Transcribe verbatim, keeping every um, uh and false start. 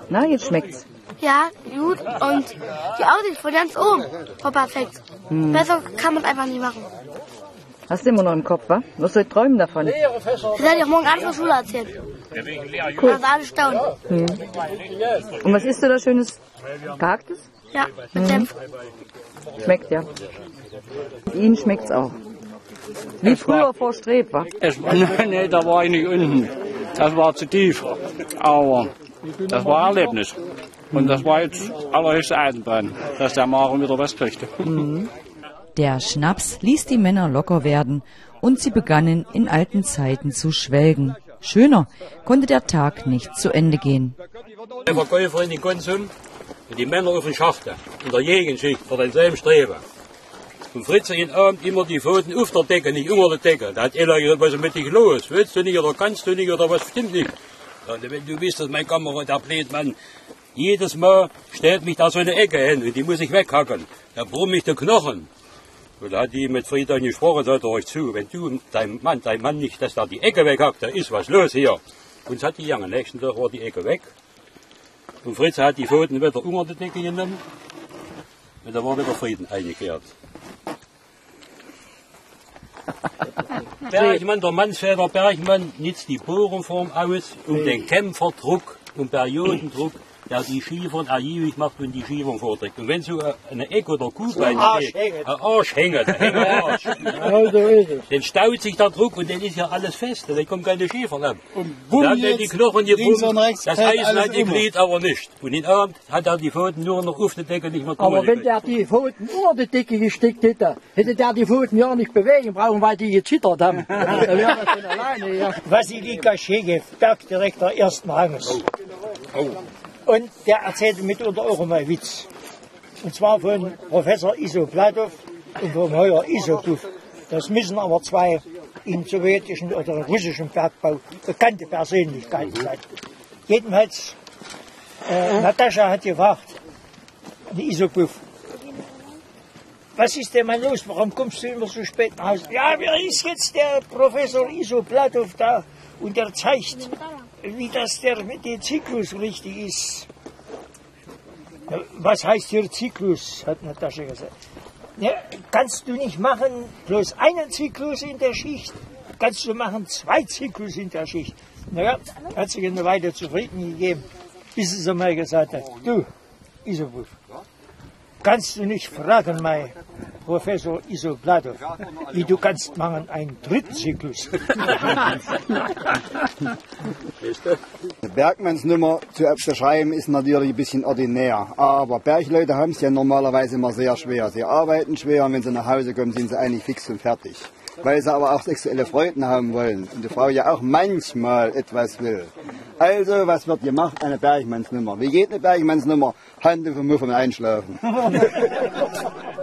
Na, jetzt schmeckt's. Ja, gut. Und die Aussicht von ganz oben war perfekt. Hm. Besser kann man es einfach nicht machen. Hast du immer noch im Kopf, wa? Was soll ich träumen davon? Das werde ich auch morgen alles in der Schule erzählen. Cool. Das alle staunen. Hm. Und was isst du da Schönes? Gehacktes? Ja, mit Senf. Schmeckt, ja. Ihnen schmeckt's auch. Wie früher vor Streb, wa? Nein, nee, da war ich nicht unten. Das war zu tief. Aber das war ein Erlebnis. Und das war jetzt allerhöchste Eisenbahn, dass der Maren wieder was kriegte. Mhm. Der Schnaps ließ die Männer locker werden und sie begannen in alten Zeiten zu schwelgen. Schöner konnte der Tag nicht zu Ende gehen. Der Verkäufer in den Konsum und die Männer auf den Schachten in der Gegenschicht für denselben Streben. Und Fritze jeden Abend immer die Pfoten auf der Decke, nicht unter der Decke. Da hat er gesagt, was ist mit dich los? Willst du nicht oder kannst du nicht oder was stimmt nicht? Und wenn du wisst, dass mein Kamerad, der Blödmann, jedes Mal stellt mich da so eine Ecke hin und die muss ich weghacken. Da brummt mich der Knochen. Und da hat die mit Friedrich gesprochen, sagt er euch zu, wenn du dein Mann, dein Mann nicht, dass da die Ecke weghackt, da ist was los hier. Und es hat die Jange, nächsten Tag war die Ecke weg. Und Fritz hat die Pfoten wieder unter die Decke genommen. Und da war wieder Frieden eingekehrt. Bergmann, der Mannsväter Bergmann nutzt die Bohrenform aus, um den Kämpferdruck und Periodendruck, der die Schiefern ergiebig macht und die Schiefern vordrückt. Und wenn so eine Eck oder Kuhbein steht, ein Arsch hängt, ein Arsch, dann staut sich der Druck und dann ist ja alles fest, dann kommt keine Schiefer ab. Dann hat er die Knochen gebunden, das Eisen hat die Glied aber nicht. Und in Abend hat er die Pfoten nur noch auf der Decke, nicht mehr Aber wenn der die Pfoten unter die Decke gesteckt hätte, hätte der die Pfoten ja nicht bewegen brauchen, weil die gezittert haben. Dann wäre das von alleine, ja. Wassili Gaschegew, Bergdirektor ersten Ranges. Oh. Und der erzählte mitunter auch immer Witz. Und zwar von Professor Iso Platow und vom Heuer Isopuf. Das müssen aber zwei im sowjetischen oder russischen Bergbau bekannte Persönlichkeiten sein. Jedenfalls, äh, Natascha hat gefragt, die Isopuf, was ist denn mal los, warum kommst du immer so spät nach Hause? Ja, wer ist jetzt der Professor Iso Platow da und der zeigt, wie das der mit dem Zyklus richtig ist. Was heißt hier Zyklus, hat Natascha gesagt. Ja, kannst du nicht machen bloß einen Zyklus in der Schicht, kannst du machen zwei Zyklus in der Schicht. Naja, hat sich eine Weile zufrieden gegeben, bis sie mal gesagt hat, du, Isopuf, kannst du nicht fragen, mein Professor Iso Platow, wie du kannst machen einen dritten Zyklus. Eine Bergmannsnummer zu beschreiben ist natürlich ein bisschen ordinär, aber Bergleute haben es ja normalerweise immer sehr schwer. Sie arbeiten schwer und wenn sie nach Hause kommen, sind sie eigentlich fix und fertig. Weil sie aber auch sexuelle Freuden haben wollen und die Frau ja auch manchmal etwas will. Also, was wird gemacht? Eine Bergmannsnummer. Wie geht eine Bergmannsnummer? Hand auf den Muff und Einschlafen.